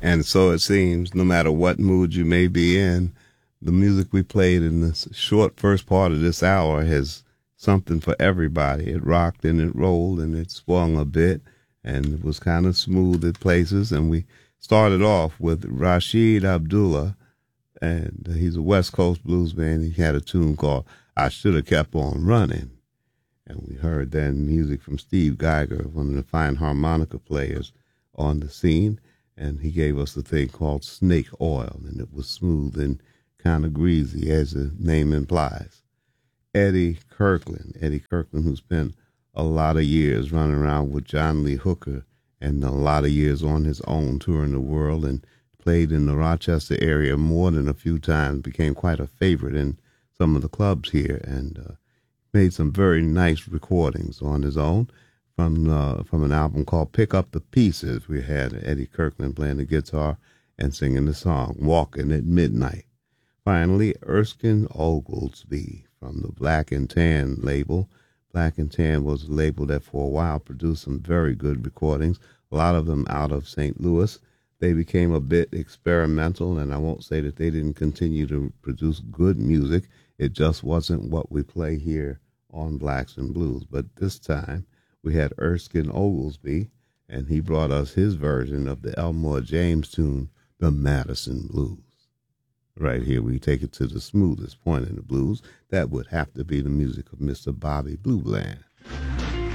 And so it seems, no matter what mood you may be in, the music we played in this short first part of this hour has something for everybody. It rocked and it rolled and it swung a bit and it was kind of smooth at places. And we started off with Rashid Abdullah, and he's a West Coast blues band. He had a tune called I Should Have Kept On Running. And we heard then music from Steve Geiger, one of the fine harmonica players on the scene. And he gave us a thing called Snake Oil, and it was smooth and kind of greasy, as the name implies. Eddie Kirkland, who spent a lot of years running around with John Lee Hooker and a lot of years on his own touring the world and played in the Rochester area more than a few times, became quite a favorite in some of the clubs here, and made some very nice recordings on his own from an album called Pick Up the Pieces. We had Eddie Kirkland playing the guitar and singing the song Walking at Midnight. Finally, Erskine Oglesby from the Black and Tan label. Black and Tan was a label that for a while produced some very good recordings, a lot of them out of St. Louis. They became a bit experimental, and I won't say that they didn't continue to produce good music. It just wasn't what we play here on Blacks and Blues. But this time, we had Erskine Oglesby, and he brought us his version of the Elmore James tune, The Madison Blues. Right here, we take it to the smoothest point in the blues. That would have to be the music of Mr. Bobby Blue Bland.